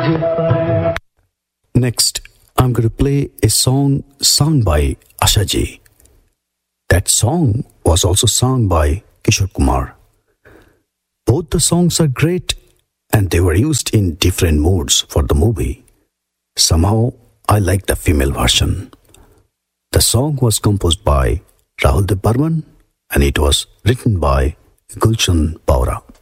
Next, I'm going to play a song sung by Ashaji. That song was also sung by Kishore Kumar. Both the songs are great and they were used in different moods for the movie. Somehow, I like the female version. The song was composed by Rahul Dev Burman and it was written by Gulshan Paura.